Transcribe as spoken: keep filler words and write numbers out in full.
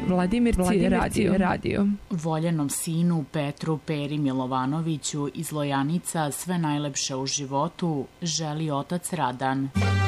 Vladimirci radio. radio. Voljenom sinu Petru Peri Milovanoviću iz Lojanica sve najlepše u životu želi otac Radan.